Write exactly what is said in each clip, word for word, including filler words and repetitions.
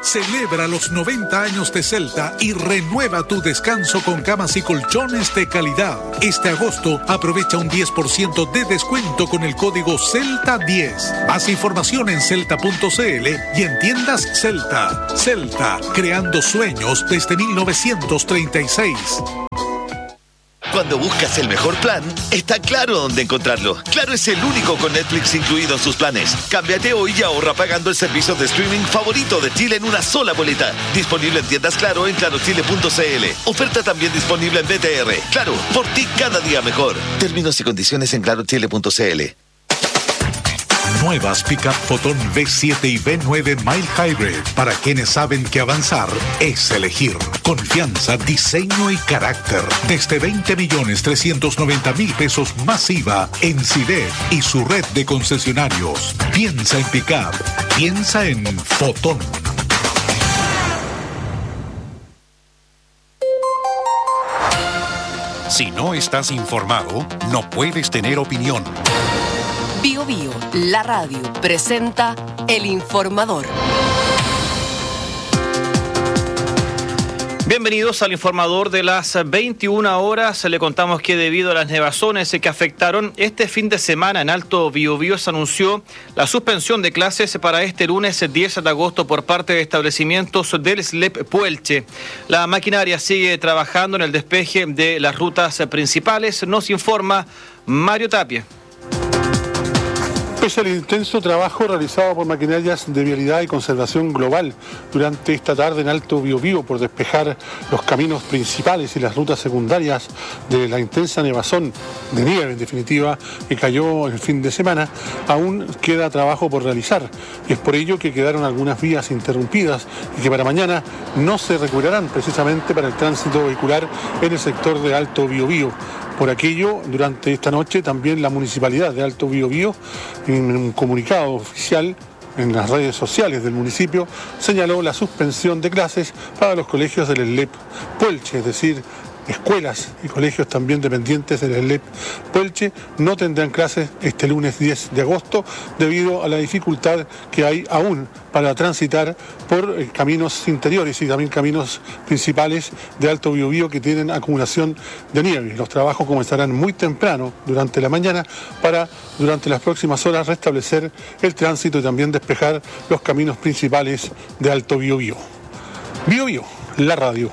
Celebra los noventa años de Celta y renueva tu descanso con camas y colchones de calidad. Este agosto aprovecha un diez por ciento de descuento con el código Celta diez. Más información en celta punto c l y en tiendas Celta. Celta, creando sueños desde mil novecientos treinta y seis. Cuando buscas el mejor plan, está claro dónde encontrarlo. Claro es el único con Netflix incluido en sus planes. Cámbiate hoy y ahorra pagando el servicio de streaming favorito de Chile en una sola boleta. Disponible en tiendas Claro en claro chile punto c l. Oferta también disponible en B T R. Claro, por ti cada día mejor. Términos y condiciones en claro chile punto c l. Nuevas Pickup Fotón V siete y V nueve Mild Hybrid. Para quienes saben que avanzar es elegir. Confianza, diseño y carácter. Desde veinte millones trescientos noventa mil pesos masiva en CIDEF y su red de concesionarios. Piensa en Pickup. Piensa en Fotón. Si no estás informado, no puedes tener opinión. Bio Bio, la radio, presenta El Informador. Bienvenidos al Informador de las veintiuna horas. Le contamos que debido a las nevazones que afectaron este fin de semana en Alto Biobío, se anunció la suspensión de clases para este lunes diez de agosto por parte de establecimientos del S L E P Puelche. La maquinaria sigue trabajando en el despeje de las rutas principales, nos informa Mario Tapia. Pese al intenso trabajo realizado por maquinarias de vialidad y conservación global durante esta tarde en Alto Biobío por despejar los caminos principales y las rutas secundarias de la intensa nevazón de nieve, en definitiva, que cayó el fin de semana, aún queda trabajo por realizar. Y es por ello que quedaron algunas vías interrumpidas y que para mañana no se recuperarán precisamente para el tránsito vehicular en el sector de Alto Biobío. Por aquello, durante esta noche también la Municipalidad de Alto Biobío, en un comunicado oficial en las redes sociales del municipio, señaló la suspensión de clases para los colegios del S L E P Puelche, es decir, escuelas y colegios también dependientes del S L E P Puelche no tendrán clases este lunes diez de agosto debido a la dificultad que hay aún para transitar por eh, caminos interiores y también caminos principales de Alto Biobío que tienen acumulación de nieve. Los trabajos comenzarán muy temprano durante la mañana para durante las próximas horas restablecer el tránsito y también despejar los caminos principales de Alto Biobío. Biobío, la radio.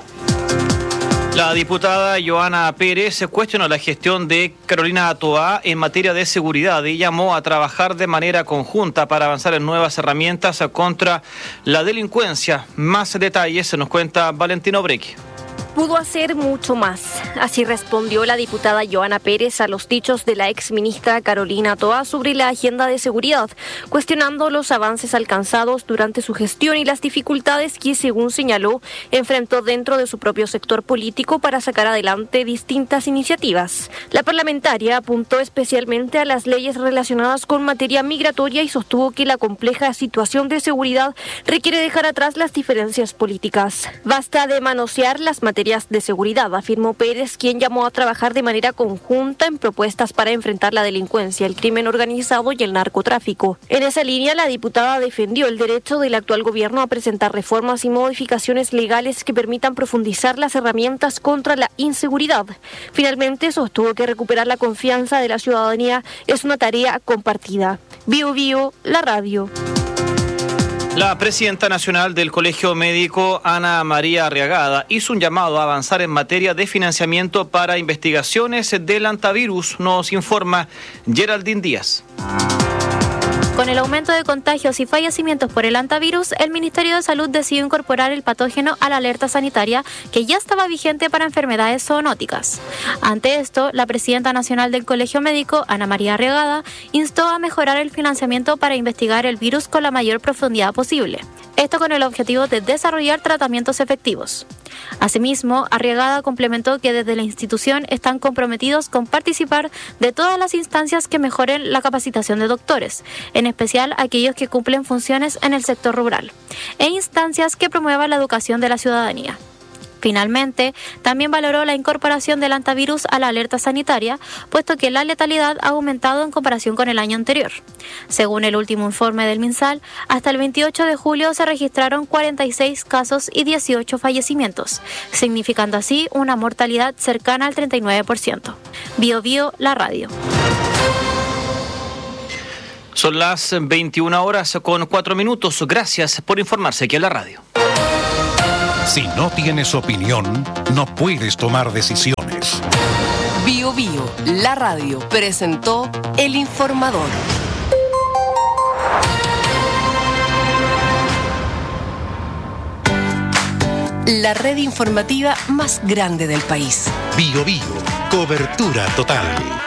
La diputada Joana Pérez cuestionó la gestión de Carolina Toá en materia de seguridad y llamó a trabajar de manera conjunta para avanzar en nuevas herramientas contra la delincuencia. Más detalles se nos cuenta Valentino Brequi. Pudo hacer mucho más. Así respondió la diputada Joana Pérez a los dichos de la exministra Carolina Toá sobre la agenda de seguridad, cuestionando los avances alcanzados durante su gestión y las dificultades que, según señaló, enfrentó dentro de su propio sector político para sacar adelante distintas iniciativas. La parlamentaria apuntó especialmente a las leyes relacionadas con materia migratoria y sostuvo que la compleja situación de seguridad requiere dejar atrás las diferencias políticas. Basta de manosear las materias de seguridad, afirmó Pérez, quien llamó a trabajar de manera conjunta en propuestas para enfrentar la delincuencia, el crimen organizado y el narcotráfico. En esa línea, la diputada defendió el derecho del actual gobierno a presentar reformas y modificaciones legales que permitan profundizar las herramientas contra la inseguridad. Finalmente, sostuvo que recuperar la confianza de la ciudadanía es una tarea compartida. Bio Bio, la radio. La presidenta nacional del Colegio Médico, Ana María Arriagada, hizo un llamado a avanzar en materia de financiamiento para investigaciones del hantavirus, nos informa Geraldine Díaz. Con el aumento de contagios y fallecimientos por el hantavirus, el Ministerio de Salud decidió incorporar el patógeno a la alerta sanitaria que ya estaba vigente para enfermedades zoonóticas. Ante esto, la presidenta nacional del Colegio Médico, Ana María Arriagada, instó a mejorar el financiamiento para investigar el virus con la mayor profundidad posible. Esto con el objetivo de desarrollar tratamientos efectivos. Asimismo, Arriagada complementó que desde la institución están comprometidos con participar de todas las instancias que mejoren la capacitación de doctores, en especial aquellos que cumplen funciones en el sector rural, e instancias que promuevan la educación de la ciudadanía. Finalmente, también valoró la incorporación del antivirus a la alerta sanitaria, puesto que la letalidad ha aumentado en comparación con el año anterior. Según el último informe del MinSal, hasta el veintiocho de julio se registraron cuarenta y seis casos y dieciocho fallecimientos, significando así una mortalidad cercana al treinta y nueve por ciento. Bio Bio, la radio. Son las veintiuna horas con cuatro minutos. Gracias por informarse aquí en la radio. Si no tienes opinión, no puedes tomar decisiones. Bio Bio, la radio, presentó El Informador. La red informativa más grande del país. Bio Bio, cobertura total.